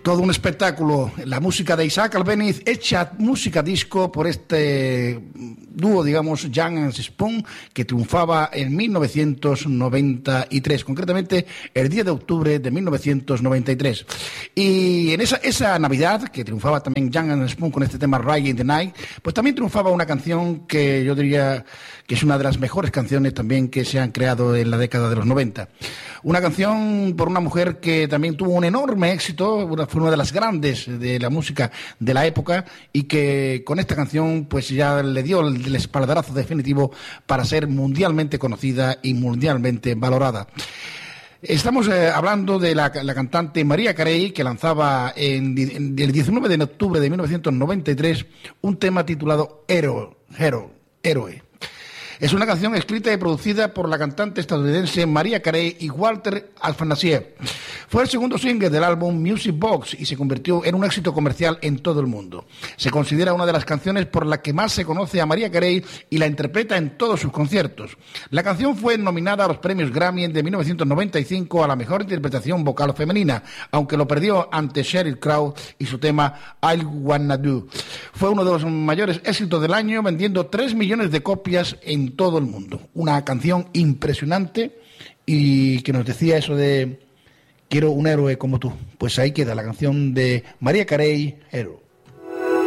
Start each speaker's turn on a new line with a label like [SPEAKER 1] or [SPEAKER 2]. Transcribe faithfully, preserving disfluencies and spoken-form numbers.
[SPEAKER 1] Todo un espectáculo, la música de Isaac Albéniz, hecha música disco por este dúo, digamos, Young and Spoon, que triunfaba en mil novecientos noventa y tres, concretamente el diez de octubre de mil novecientos noventa y tres. Y en esa, esa Navidad, que triunfaba también Young and Spoon con este tema Ride in the Night, pues también triunfaba una canción que yo diría que es una de las mejores canciones también que se han creado en la década de los noventa. Una canción por una mujer que también tuvo un enorme éxito, una, fue una de las grandes de la música de la época, y que con esta canción pues ya le dio el, el espaldarazo definitivo para ser mundialmente conocida y mundialmente valorada. Estamos eh, hablando de la, la cantante Mariah Carey, que lanzaba en, en, el diecinueve de octubre de mil novecientos noventa y tres un tema titulado Hero, Hero, Héroe. Es una canción escrita y producida por la cantante estadounidense Mariah Carey y Walter Afanasieff. Fue el segundo single del álbum Music Box y se convirtió en un éxito comercial en todo el mundo. Se considera una de las canciones por la que más se conoce a Mariah Carey y la interpreta en todos sus conciertos. La canción fue nominada a los premios Grammy de mil novecientos noventa y cinco a la mejor interpretación vocal femenina, aunque lo perdió ante Sheryl Crow y su tema I Wanna Do. Fue uno de los mayores éxitos del año, vendiendo tres millones de copias en todo el mundo. Una canción impresionante y que nos decía eso de quiero un héroe como tú. Pues ahí queda la canción de Mariah Carey, Hero.